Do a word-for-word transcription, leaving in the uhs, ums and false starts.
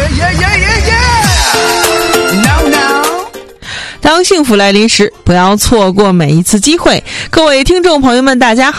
yeah, yeah, yeah, yeah. No, no. 当幸福来临时，不要错过每一次机会。各位听众朋友们，大家好。